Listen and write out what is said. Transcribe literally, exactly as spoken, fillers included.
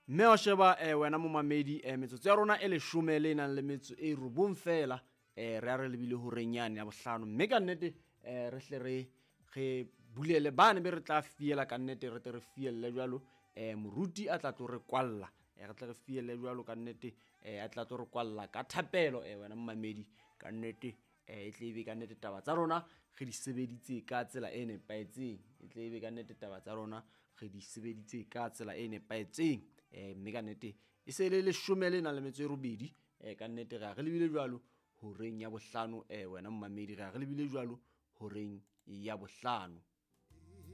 mme o sheba eh, wena momamedi eh, metsotso ya rona e leshome le nang le metso e robong fela eh, re a re lebile ho renyane ya bohlano, mme ka nnete eh, re hle re re bulele bane be re tla fiela ka nnete re te re fielle jwalo eh, moruti a tla tlo re kwalla eh, re tle re fielle jwalo ka nnete eh, a tla tlo re kwalla ka thapelo eh, wena momamedi ka nnete eh, e tle ebe ka nnete taba tsa rona re di sebeditse ka tsela e nepaetseng e tle ebe ka nnete taba tsa rona re di sebeditse ka tsela e nepaetseng eh, mme ka nnete e se le leshome le nang le metso e robedi eh, ka nnete re a re lebile jwalo ho reng ya bohlano eh, wena momamedi re a re lebile jwalo ho reng ya bohlano.